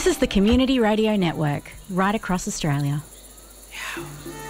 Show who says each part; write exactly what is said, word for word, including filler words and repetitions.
Speaker 1: This is the Community Radio Network, right across Australia.
Speaker 2: Yeah.